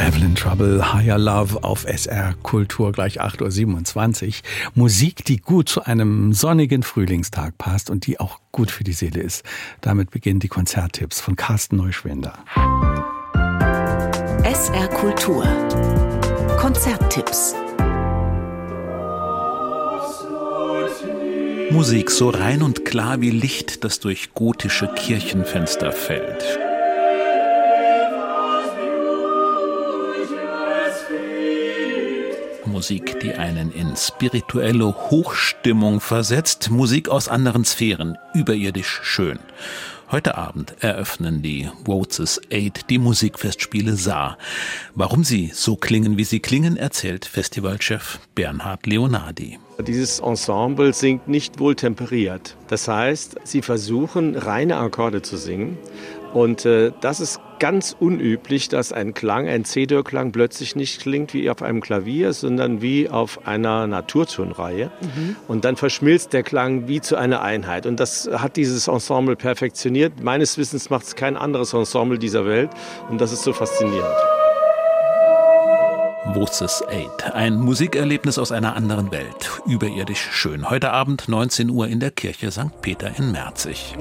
Evelyn Trouble, Higher Love auf SR Kultur gleich 8.27 Uhr. Musik, die gut zu einem sonnigen Frühlingstag passt und die auch gut für die Seele ist. Damit beginnen die Konzerttipps von Carsten Neuschwender. SR Kultur Konzerttipps. Musik so rein und klar wie Licht, das durch gotische Kirchenfenster fällt. Musik, die einen in spirituelle Hochstimmung versetzt. Musik aus anderen Sphären, überirdisch schön. Heute Abend eröffnen die Woces 8 die Musikfestspiele Saar. Warum sie so klingen, wie sie klingen, erzählt Festivalchef Bernhard Leonardi. Dieses Ensemble singt nicht wohltemperiert. Das heißt, sie versuchen, reine Akkorde zu singen. Und das ist ganz unüblich, dass ein Klang, ein C-Dur-Klang plötzlich nicht klingt wie auf einem Klavier, sondern wie auf einer Naturtonreihe. Und dann verschmilzt der Klang wie zu einer Einheit. Und das hat dieses Ensemble perfektioniert. Meines Wissens macht es kein anderes Ensemble dieser Welt. Und das ist so faszinierend. Woces 8, ein Musikerlebnis aus einer anderen Welt, überirdisch schön. Heute Abend 19 Uhr in der Kirche St. Peter in Merzig.